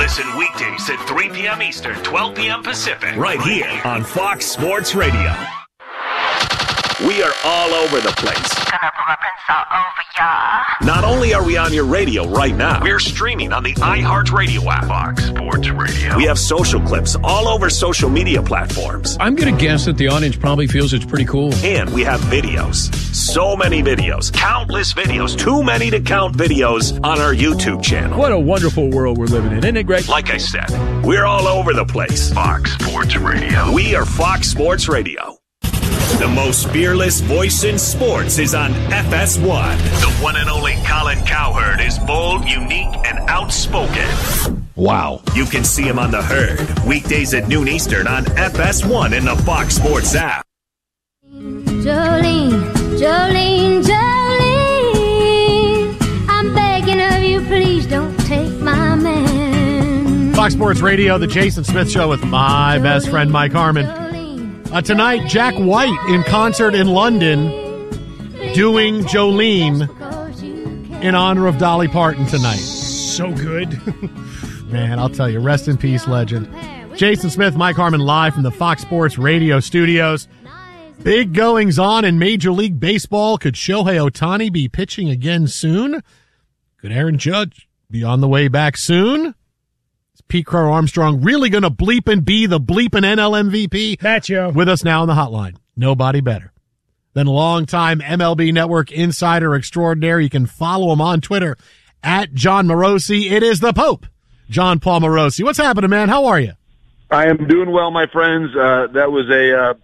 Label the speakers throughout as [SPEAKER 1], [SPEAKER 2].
[SPEAKER 1] Listen weekdays at 3 p.m. Eastern, 12 p.m. Pacific.
[SPEAKER 2] Right here on Fox Sports Radio. We are all over the place.
[SPEAKER 3] Gonna put my pencil all over ya.
[SPEAKER 2] Not only are we on your radio right now,
[SPEAKER 1] We're streaming on the iHeartRadio app. Fox Sports Radio.
[SPEAKER 2] we have social clips all over social media platforms.
[SPEAKER 4] I'm going to guess that the audience probably feels it's pretty cool.
[SPEAKER 2] And we have videos. So many videos. Countless videos. Too many to count videos on our YouTube channel.
[SPEAKER 4] What a wonderful world we're living in, isn't it, Greg?
[SPEAKER 1] Like I said,
[SPEAKER 2] We're all over the place.
[SPEAKER 1] Fox Sports Radio.
[SPEAKER 2] We are Fox Sports Radio. The most fearless voice in sports is on FS1.
[SPEAKER 1] The one and only Colin Cowherd is bold, unique, and outspoken.
[SPEAKER 2] Wow. You can see him on The Herd, weekdays at noon Eastern on FS1 in the Fox Sports app.
[SPEAKER 5] Jolene, Jolene, Jolene, I'm begging of you, please don't take my man.
[SPEAKER 6] Fox Sports Radio, the Jason Smith Show with my best friend Mike Harmon. Tonight, Jack White in concert in London doing Jolene in honor of Dolly Parton tonight.
[SPEAKER 7] So good.
[SPEAKER 6] Man, I'll tell you, rest in peace, legend. Jason Smith, Mike Harmon live from the Fox Sports Radio studios. Big goings on in Major League Baseball. Could Shohei Ohtani be pitching again soon? Could Aaron Judge be on the way back soon? Is Pete Crow Armstrong really going to bleep and be the bleeping NL MVP?
[SPEAKER 7] Macho.
[SPEAKER 6] With us now on the hotline. Nobody better than longtime MLB Network insider extraordinaire. You can follow him on Twitter at John Morosi. It is the Pope, John Paul Morosi. What's happening, man? How are you?
[SPEAKER 8] I am doing well, my friends. That was a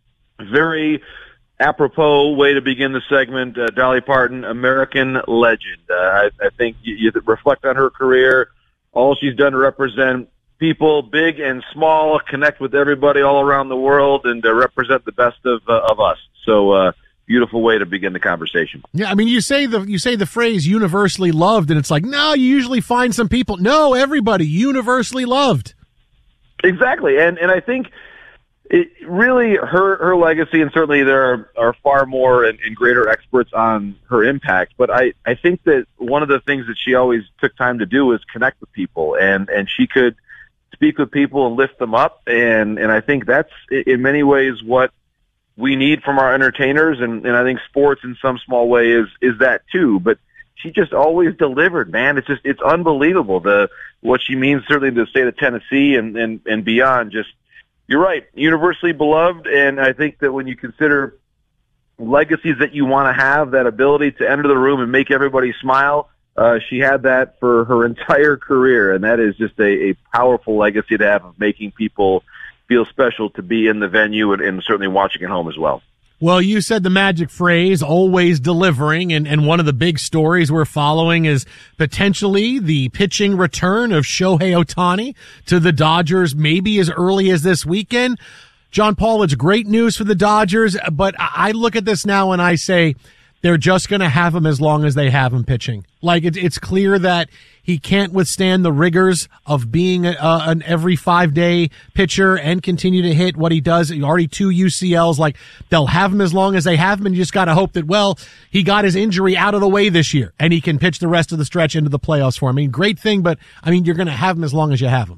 [SPEAKER 8] very apropos way to begin the segment. Dolly Parton, American legend. I think you reflect on her career, all she's done to represent people, big and small, connect with everybody all around the world, and represent the best of us. So, beautiful way to begin the conversation.
[SPEAKER 6] Yeah, I mean, you say the phrase universally loved, and it's like, no, you usually find some people. No, everybody universally loved.
[SPEAKER 8] Exactly, and I think it really her legacy, and certainly there are far more and greater experts on her impact. But I think that one of the things that she always took time to do was connect with people, and she could speak with people and lift them up. And I think that's in many ways what we need from our entertainers, and I think sports in some small way is that too. But she just always delivered, man. It's unbelievable what she means certainly to the state of Tennessee and beyond. Just, you're right, universally beloved, and I think that when you consider legacies that you want to have, that ability to enter the room and make everybody smile, she had that for her entire career, and that is just a powerful legacy to have, of making people feel special to be in the venue and certainly watching at home as well.
[SPEAKER 6] Well, you said the magic phrase, always delivering, and one of the big stories we're following is potentially the pitching return of Shohei Ohtani to the Dodgers, maybe as early as this weekend. John Paul, it's great news for the Dodgers, but I look at this now and I say they're just going to have him as long as they have him pitching. Like, it's clear that he can't withstand the rigors of being an every 5-day pitcher and continue to hit what he does. Already 2 UCLs. Like, they'll have him as long as they have him, and you just got to hope that, well, he got his injury out of the way this year and he can pitch the rest of the stretch into the playoffs for him. I mean, great thing, but I mean, you're going to have him as long as you have him.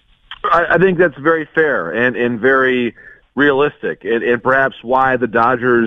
[SPEAKER 8] I think that's very fair and very realistic, and perhaps why the Dodgers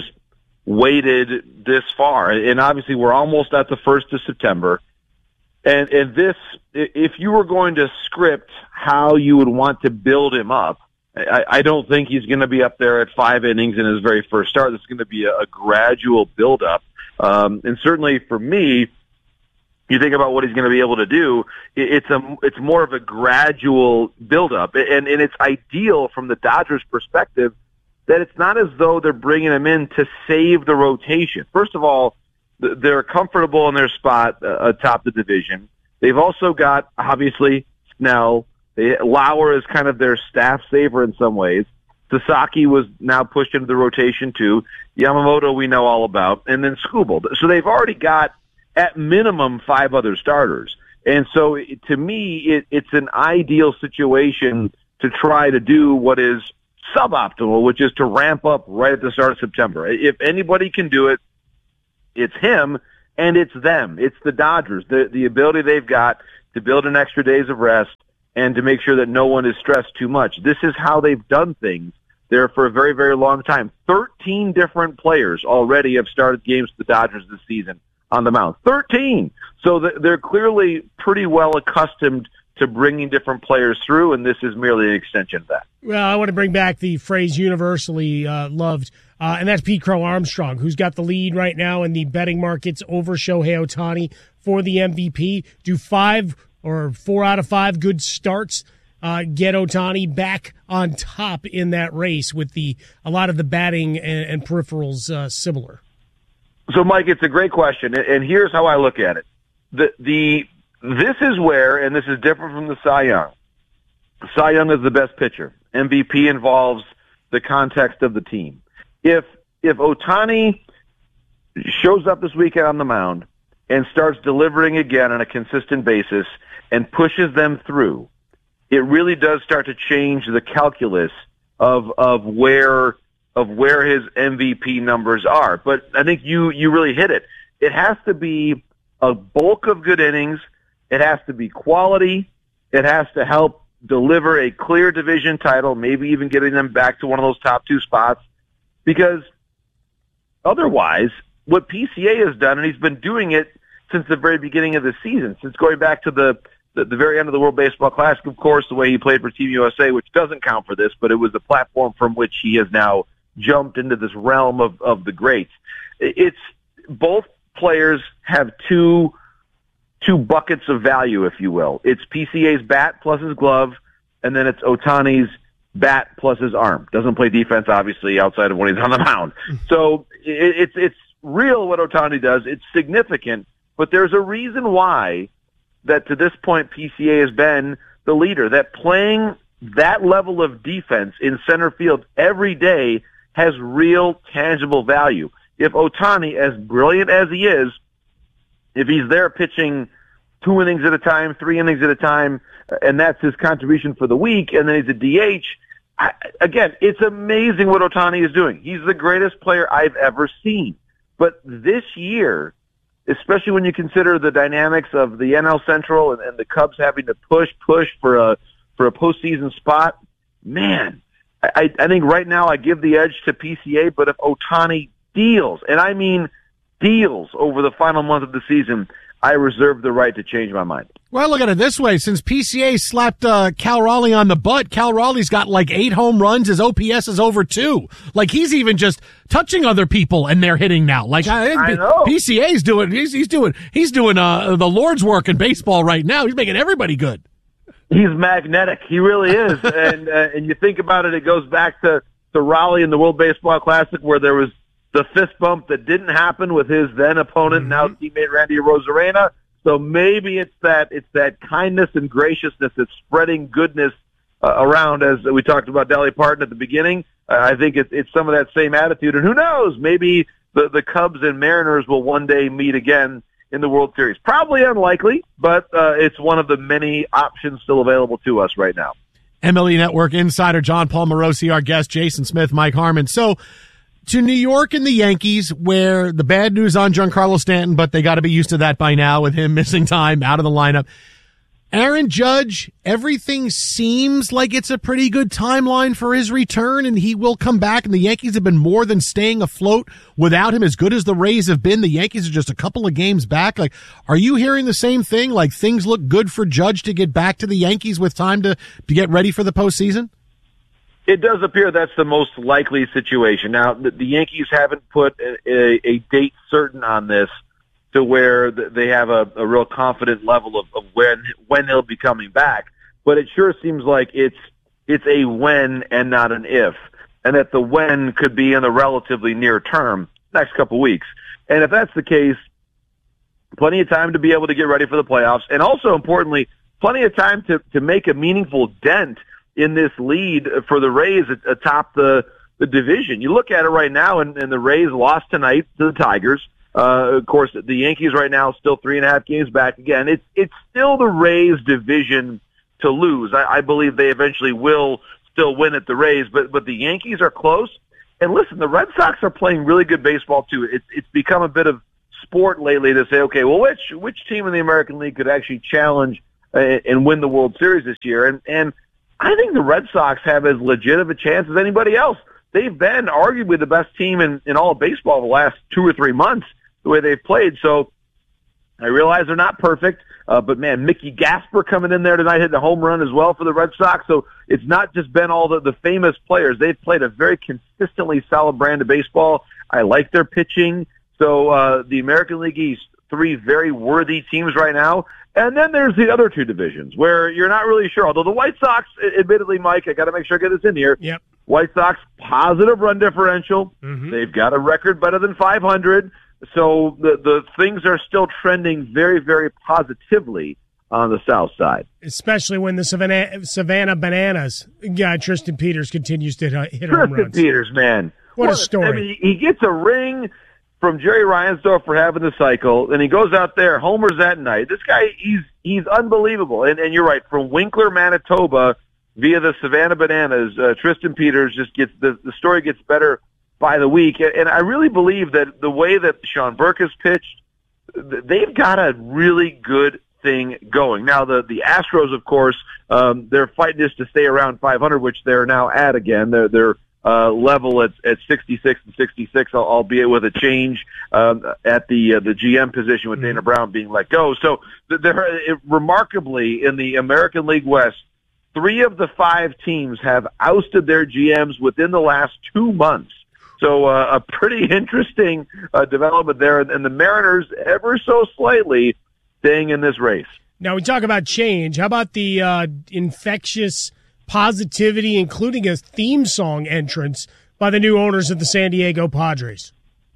[SPEAKER 8] waited this far. And obviously we're almost at the 1st of September. And this, if you were going to script how you would want to build him up, I don't think he's going to be up there at 5 innings in his very first start. It's going to be a gradual build-up. And certainly for me, you think about what he's going to be able to do, it's more of a gradual build-up. And it's ideal from the Dodgers' perspective that it's not as though they're bringing him in to save the rotation. First of all, they're comfortable in their spot atop the division. They've also got, obviously, Snell. Lauer is kind of their staff saver in some ways. Sasaki was now pushed into the rotation too. Yamamoto we know all about. And then Skubal. So they've already got, at minimum, 5 other starters. And so, to me, it's an ideal situation to try to do what is suboptimal, which is to ramp up right at the start of September. If anybody can do it, it's him, and it's them. It's the Dodgers. The ability they've got to build an extra days of rest and to make sure that no one is stressed too much. This is how they've done things there for a very, very long time. 13 different players already have started games for the Dodgers this season on the mound. 13! So they're clearly pretty well accustomed to bringing different players through, and this is merely an extension of that.
[SPEAKER 7] Well, I want to bring back the phrase universally loved, and that's Pete Crow Armstrong, who's got the lead right now in the betting markets over Shohei Ohtani for the MVP. Do 5 or 4 out of 5 good starts get Ohtani back on top in that race with a lot of the batting and peripherals similar?
[SPEAKER 8] So, Mike, it's a great question, and here's how I look at it. This is where, and this is different from the Cy Young. Cy Young is the best pitcher. MVP involves the context of the team. If Ohtani shows up this weekend on the mound and starts delivering again on a consistent basis and pushes them through, it really does start to change the calculus of where his MVP numbers are. But I think you really hit it. It has to be a bulk of good innings. It has to be quality. It has to help deliver a clear division title, maybe even getting them back to one of those top 2 spots. Because otherwise, what PCA has done, and he's been doing it since the very beginning of the season, since going back to the very end of the World Baseball Classic, of course, the way he played for Team USA, which doesn't count for this, but it was the platform from which he has now jumped into this realm of the greats. It's both players have two buckets of value, if you will. It's PCA's bat plus his glove, and then it's Ohtani's bat plus his arm. Doesn't play defense, obviously, outside of when he's on the mound. So it's real what Ohtani does. It's significant, but there's a reason why that to this point PCA has been the leader, that playing that level of defense in center field every day has real tangible value. If Ohtani, as brilliant as he is, if he's there pitching 2 innings at a time, 3 innings at a time, and that's his contribution for the week, and then he's a DH, again, it's amazing what Ohtani is doing. He's the greatest player I've ever seen. But this year, especially when you consider the dynamics of the NL Central and the Cubs having to push for a postseason spot, man, I think right now I give the edge to PCA, but if Ohtani deals, and I mean deals over the final month of the season, I reserve the right to change my mind.
[SPEAKER 6] Well, look at it this way. Since PCA slapped Cal Raleigh on the butt, Cal Raleigh's got like 8 home runs. His OPS is over 2. Like, he's even just touching other people and they're hitting now. Like, I know. PCA's doing, he's doing the Lord's work in baseball right now. He's making everybody good.
[SPEAKER 8] He's magnetic. He really is. And you think about it, it goes back to Raleigh in the World Baseball Classic where there was the fist bump that didn't happen with his then opponent, now teammate Randy Arozarena. So maybe it's that kindness and graciousness that's spreading goodness around, as we talked about Dolly Parton at the beginning. I think it's some of that same attitude. And who knows, maybe the Cubs and Mariners will one day meet again in the World Series. Probably unlikely, but it's one of the many options still available to us right now.
[SPEAKER 6] MLB Network insider John Paul Morosi, our guest, Jason Smith, Mike Harmon. So, to New York and the Yankees, where the bad news on Giancarlo Stanton, but they got to be used to that by now with him missing time out of the lineup. Aaron Judge, everything seems like it's a pretty good timeline for his return, and he will come back, and the Yankees have been more than staying afloat without him. As good as the Rays have been, the Yankees are just a couple of games back. Like, are you hearing the same thing? Like, things look good for Judge to get back to the Yankees with time to get ready for the postseason?
[SPEAKER 8] It does appear that's the most likely situation. Now, the Yankees haven't put a date certain on this to where they have a real confident level of when he'll be coming back. But it sure seems like it's a when and not an if, and that the when could be in the relatively near term, next couple weeks. And if that's the case, plenty of time to be able to get ready for the playoffs, and also importantly, plenty of time to make a meaningful dent in this lead for the Rays atop the division. You look at it right now, and the Rays lost tonight to the Tigers. Of course, the Yankees right now still 3.5 games back. Again, it's still the Rays' division to lose. I believe they eventually will still win at the Rays, but the Yankees are close. And listen, the Red Sox are playing really good baseball too. It's become a bit of sport lately to say, okay, well, which team in the American League could actually challenge and win the World Series this year. And I think the Red Sox have as legit of a chance as anybody else. They've been arguably the best team in all of baseball the last 2 or 3 months, the way they've played. So I realize they're not perfect, but man, Mickey Gasper coming in there tonight hitting a home run as well for the Red Sox. So it's not just been all the famous players. They've played a very consistently solid brand of baseball. I like their pitching. So the American League East, 3 very worthy teams right now. And then there's the other 2 divisions where you're not really sure. Although the White Sox, admittedly, Mike, I got to make sure I get this in here.
[SPEAKER 7] Yep.
[SPEAKER 8] White Sox, positive run differential.
[SPEAKER 7] Mm-hmm.
[SPEAKER 8] They've got a record better than 500. So the things are still trending very, very positively on the south side.
[SPEAKER 7] Especially when the Savannah Bananas guy, Tristan Peters, continues to hit home runs.
[SPEAKER 8] Tristan Peters, man.
[SPEAKER 7] What a story.
[SPEAKER 8] I mean, he gets a ring from Jerry Reinsdorf for having the cycle, and he goes out there, homers that night. This guy, he's unbelievable. And you're right, from Winkler, Manitoba, via the Savannah Bananas, Tristan Peters just gets the story gets better by the week. And I really believe that the way that Sean Burke has pitched, they've got a really good thing going. Now, the Astros, of course, they're fighting just to stay around 500, which they're now at again. They're level at 66 and 66, albeit with a change at the GM position with Dana Brown being let go. So they're remarkably in the American League West, 3 of the 5 teams have ousted their GMs within the last 2 months. So a pretty interesting development there, and the Mariners ever so slightly staying in this race.
[SPEAKER 7] Now we talk about change. How about the infectious positivity, including a theme song entrance by the new owners of the San Diego Padres?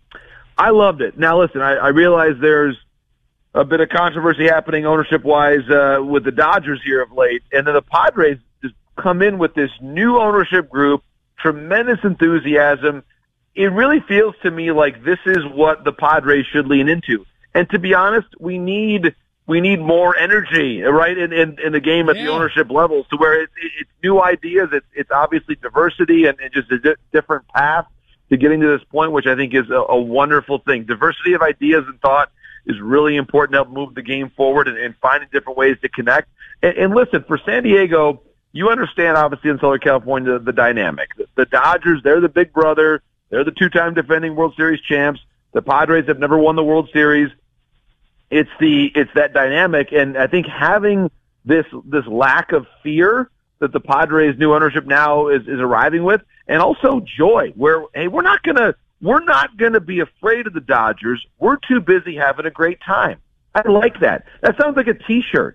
[SPEAKER 8] I loved it. Now listen, I realize there's a bit of controversy happening ownership-wise with the Dodgers here of late, and then the Padres just come in with this new ownership group, tremendous enthusiasm. It really feels to me like this is what the Padres should lean into. And to be honest, we need more energy, right, in the game at the ownership levels, to where it's new ideas, it's obviously diversity and just a different path to getting to this point, which I think is a wonderful thing. Diversity of ideas and thought is really important to help move the game forward and finding different ways to connect. And listen, for San Diego, you understand, obviously, in Southern California, the dynamic. The Dodgers, they're the big brother. They're the 2-time defending World Series champs. The Padres have never won the World Series. It's that dynamic, and I think having this lack of fear that the Padres' new ownership now is arriving with, and also joy, where hey, we're not gonna be afraid of the Dodgers. We're too busy having a great time. I like that. That sounds like a T-shirt.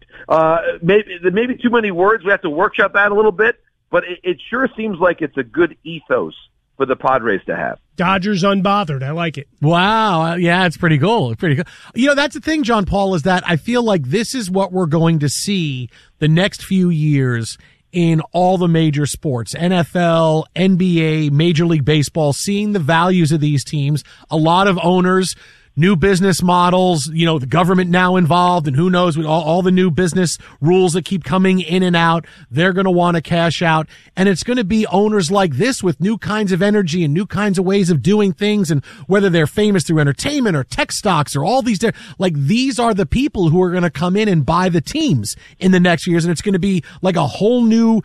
[SPEAKER 8] Maybe too many words. We have to workshop that a little bit, but it sure seems like it's a good ethos for the Padres to have.
[SPEAKER 7] Dodgers unbothered. I like it.
[SPEAKER 6] Wow. Yeah, it's pretty cool. Pretty cool. You know, that's the thing, John Paul, is that I feel like this is what we're going to see the next few years in all the major sports, NFL, NBA, Major League Baseball, seeing the values of these teams. A lot of owners, new business models, you know, the government now involved, and who knows, with all the new business rules that keep coming in and out, they're going to want to cash out. And it's going to be owners like this with new kinds of energy and new kinds of ways of doing things. And whether they're famous through entertainment or tech stocks or all these, these are the people who are going to come in and buy the teams in the next years. And it's going to be like a whole new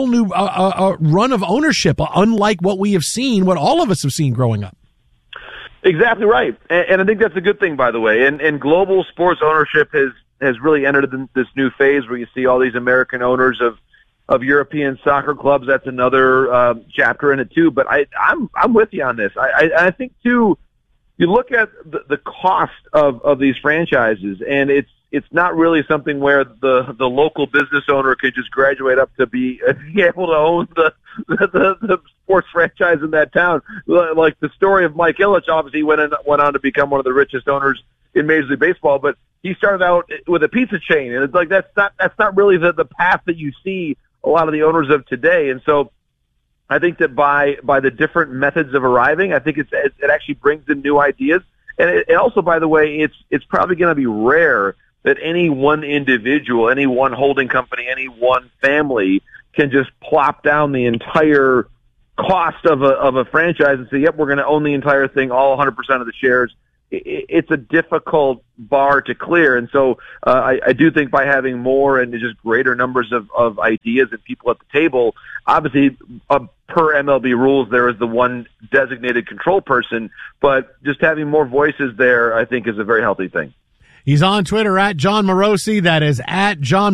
[SPEAKER 6] run of ownership, unlike what we have seen, what all of us have seen growing up.
[SPEAKER 8] Exactly right. And I think that's a good thing, by the way. And global sports ownership has really entered this new phase where you see all these American owners of European soccer clubs. That's another chapter in it too. But I'm with you on this. I think too, you look at the cost of these franchises, and it's not really something where the local business owner could just graduate up to be able to own the sports franchise in that town. Like the story of Mike Ilitch, obviously went on to become one of the richest owners in Major League Baseball, but he started out with a pizza chain, and it's like that's not really the path that you see a lot of the owners of today. And so I think that by the different methods of arriving, I think it actually brings in new ideas. And it also, by the way, it's probably going to be rare that any one individual, any one holding company, any one family can just plop down the entire cost of a franchise and say, yep, we're going to own the entire thing, all 100% of the shares. it's a difficult bar to clear. And so I do think by having more and just greater numbers of ideas and people at the table, obviously per MLB rules, there is the one designated control person, but just having more voices there, I think, is a very healthy thing.
[SPEAKER 6] He's on Twitter at Jon Morosi. That is at Jon